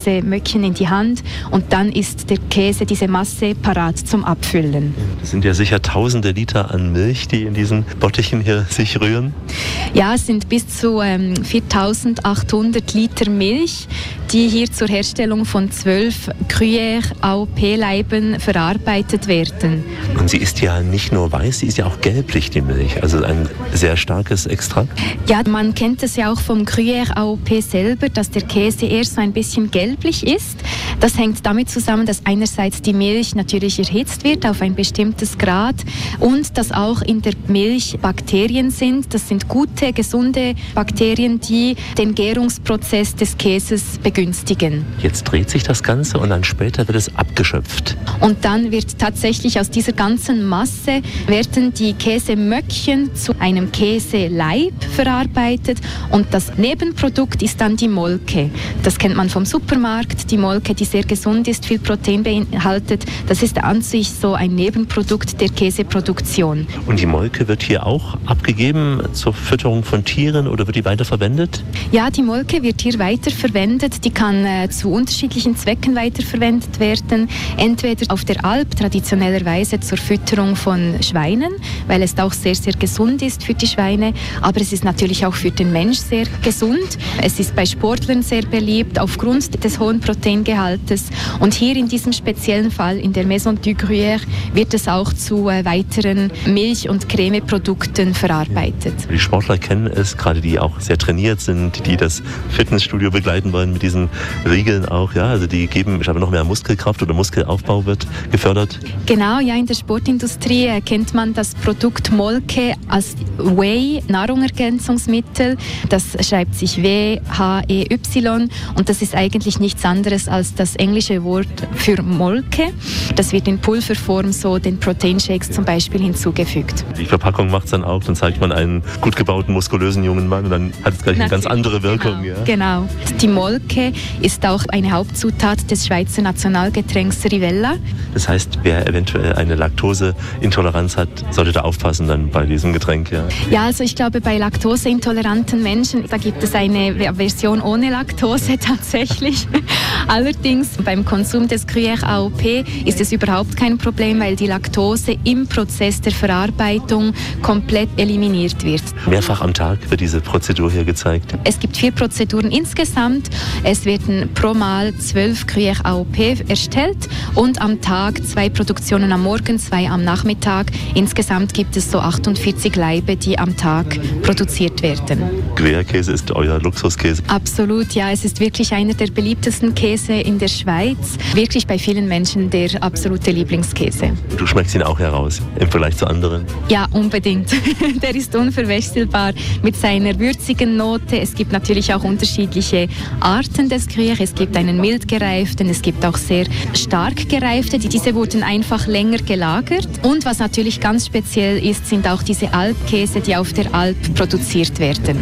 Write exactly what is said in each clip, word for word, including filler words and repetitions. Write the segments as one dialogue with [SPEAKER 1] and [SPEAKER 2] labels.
[SPEAKER 1] Käsemöckchen in die Hand und dann ist der Käse, diese Masse, parat zum Abfüllen.
[SPEAKER 2] Das sind ja sicher tausende Liter an Milch, die in diesen Bottichen hier sich rühren.
[SPEAKER 1] Ja, es sind bis zu ähm, viertausendachthundert Liter Milch, die hier zur Herstellung von zwölf Gruyère A O P-Leiben verarbeitet werden.
[SPEAKER 2] Und sie ist ja nicht nur weiß, sie ist ja auch gelblich, die Milch. Also ein sehr starkes Extrakt.
[SPEAKER 1] Ja, man kennt es ja auch vom Gruyère A O P selber, dass der Käse erst so ein bisschen gelblich ist. Das hängt damit zusammen, dass einerseits die Milch natürlich erhitzt wird auf ein bestimmtes Grad und dass auch in der Milch Bakterien sind. Das sind gute, gesunde Bakterien, die den Gärungsprozess des Käses begünstigen.
[SPEAKER 2] Jetzt dreht sich das Ganze und dann später wird es abgeschöpft.
[SPEAKER 1] Und dann wird tatsächlich aus dieser ganzen Masse werden die Käsemöckchen zu einem Käseleib verarbeitet und das Nebenprodukt ist dann die Molke. Das kennt man vom Supermarkt, die Molke, die sehr gesund ist, viel Protein beinhaltet. Das ist an sich so ein Nebenprodukt der Käseproduktion.
[SPEAKER 2] Und die Molke wird hier auch abgegeben zur Fütterung von Tieren oder wird die weiterverwendet?
[SPEAKER 1] Ja, die Molke wird hier weiterverwendet. Die kann äh, zu unterschiedlichen Zwecken weiterverwendet werden. Entweder auf der Alp traditionellerweise zur Fütterung von Schweinen, weil es auch sehr, sehr gesund ist für die Schweine. Aber es ist natürlich auch für den Mensch sehr gesund. Es ist bei Sportlern sehr beliebt aufgrund des hohen Proteingehaltes. Und hier in diesem speziellen Fall, in der Maison du Gruyère, wird es auch zu äh, weiteren Milch- und Cremeprodukten verarbeitet.
[SPEAKER 2] Die Sportler kennen es, gerade die auch sehr trainiert sind, die das Fitnessstudio begleiten wollen mit diesen Riegeln auch. Ja, also die geben, ich habe noch mehr Muskelkraft oder Muskelaufbau wird gefördert.
[SPEAKER 1] Genau, ja, in der Sportindustrie äh, kennt man das Produkt Molke als Whey, Nahrungsergänzungsmittel. Das schreibt sich W H E Y und das ist eigentlich nichts anderes als das englische Wort für Molke. Das wird in Pulverform so den Proteinshakes zum Beispiel hinzugefügt.
[SPEAKER 2] Die Verpackung macht es dann auch, dann zeigt man einen gut gebauten, muskulösen jungen Mann und dann hat es gleich eine ganz andere Wirkung.
[SPEAKER 1] Genau,
[SPEAKER 2] ja.
[SPEAKER 1] genau. Die Molke ist auch eine Hauptzutat des Schweizer Nationalgetränks Rivella.
[SPEAKER 2] Das heißt, wer eventuell eine Laktoseintoleranz hat, sollte da aufpassen dann bei diesem Getränk. Ja,
[SPEAKER 1] ja also ich glaube, bei laktoseintoleranten Menschen, da gibt es eine Version ohne Laktose tatsächlich. Allerdings beim Konsum des Gruyère A O P ist es überhaupt kein Problem, weil die Laktose im Prozess der Verarbeitung komplett eliminiert wird.
[SPEAKER 2] Mehrfach am Tag wird diese Prozedur hier gezeigt?
[SPEAKER 1] Es gibt vier Prozeduren insgesamt. Es werden pro Mal zwölf Gruyère A O P erstellt und am Tag zwei Produktionen am Morgen, zwei am Nachmittag. Insgesamt gibt es so achtundvierzig Laibe, die am Tag produziert werden.
[SPEAKER 2] Gruyère-Käse ist euer Luxuskäse?
[SPEAKER 1] Absolut, ja. Es ist wirklich einer der beliebtesten Käse in der Schweiz. Wirklich bei vielen Menschen der absolute Lieblingskäse.
[SPEAKER 2] Du schmeckst ihn auch heraus im Vergleich zu anderen?
[SPEAKER 1] Ja, unbedingt. Der ist unverwechselbar mit seiner würzigen Note. Es gibt natürlich auch unterschiedliche Arten des Gruyère. Es gibt einen mild gereiften, es gibt auch sehr stark gereifte. Diese wurden einfach länger gelagert. Und was natürlich ganz speziell ist, sind auch diese Alpkäse, die auf der Alp produziert werden.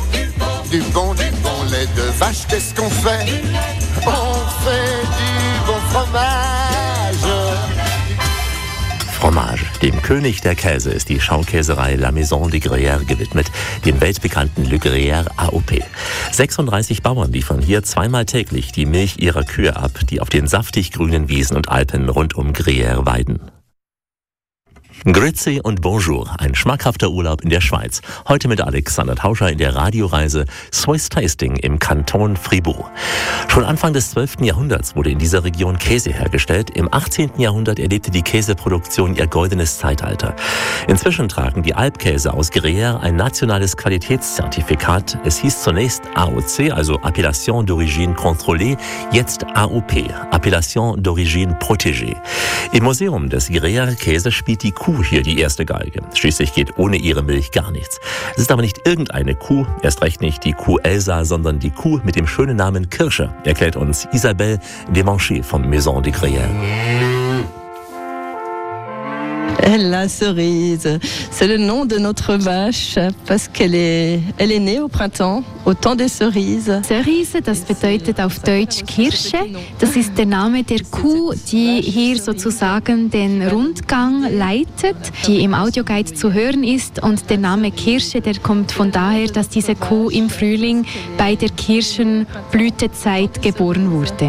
[SPEAKER 3] Du bon, du bon lait de vache, qu'est-ce qu'on fait? On fait du bon fromage.
[SPEAKER 2] Fromage. Dem König der Käse ist die Schaukäserei La Maison de Gruyère gewidmet, dem weltbekannten Le Gruyère A O P. sechsunddreißig Bauern liefern hier zweimal täglich die Milch ihrer Kühe ab, die auf den saftig grünen Wiesen und Alpen rund um Gruyère weiden. Grüezi und Bonjour, ein schmackhafter Urlaub in der Schweiz. Heute mit Alexander Tauscher in der Radioreise Swiss Tasting im Kanton Fribourg. Schon Anfang des zwölften Jahrhunderts wurde in dieser Region Käse hergestellt. Im achtzehnten Jahrhundert erlebte die Käseproduktion ihr goldenes Zeitalter. Inzwischen tragen die Alpkäse aus Gruyère ein nationales Qualitätszertifikat. Es hieß zunächst A O C, also Appellation d'origine contrôlée, jetzt A O P, Appellation d'origine protégée. Im Museum des Gruyère-Käse spielt die Kuh hier die erste Geige. Schließlich geht ohne ihre Milch gar nichts. Es ist aber nicht irgendeine Kuh, erst recht nicht die Kuh Elsa, sondern die Kuh mit dem schönen Namen Kirsche, erklärt uns Isabelle Desmanchés vom Maison de Gruyère.
[SPEAKER 4] La cerise, c'est le nom de notre vache parce qu'elle est, elle est née au printemps, au temps des cerises.
[SPEAKER 1] Cerise, das bedeutet auf Deutsch Kirsche. Das ist der Name der Kuh, die hier sozusagen den Rundgang leitet, die im Audioguide zu hören ist. Und der Name Kirsche, der kommt von daher, dass diese Kuh im Frühling bei der Kirschenblütezeit geboren wurde.